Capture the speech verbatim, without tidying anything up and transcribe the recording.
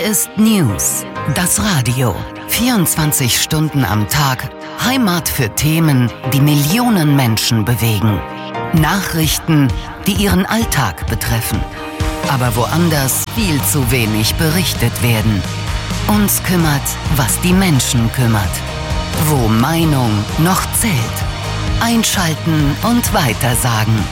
ist News, das Radio. vierundzwanzig Stunden am Tag, Heimat für Themen, die Millionen Menschen bewegen. Nachrichten, die ihren Alltag betreffen. Aber woanders viel zu wenig berichtet werden. Uns kümmert, was die Menschen kümmert. Wo Meinung noch zählt. Einschalten und weitersagen.